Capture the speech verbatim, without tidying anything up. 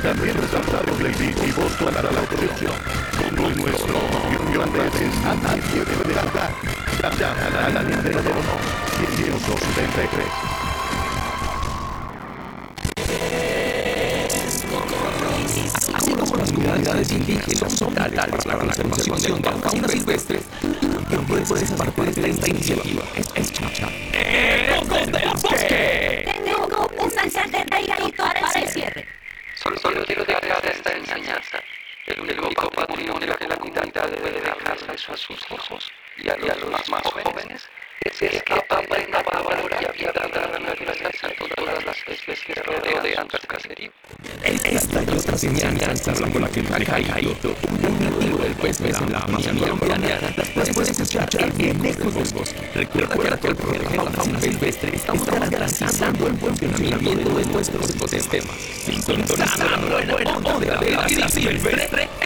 También resaltamos dispositivos para la protección. Con nuestro irlandés a nadie debe dejar. Llama a la línea de teléfono dieciocho setenta y tres. Así como las comunidades indígenas son vitales para la conservación de la fauna silvestre, también puedes ser parte de esta iniciativa. Escucha. ¡Ecos del bosque! Tengo un mensaje de Gaito para el cierre. Solo quiero dejar esta enseñanza. El único patrimonio que la comunidad debe dejarle a sus hijos y a los más jóvenes es que aprendan a valorar y a cuidar la naturaleza y todas las especies que rodean su caserío. Esta y otras enseñanzas bajo la que Gaito, un nativo del pez en la Amazonía colombiana, las puedes escuchar en Ecos del Bosque. Recuerda que al proteger la fauna silvestre estamos garantizando el funcionamiento de nuestros ecosistemas, sintonizando la buena onda de la vida silvestre.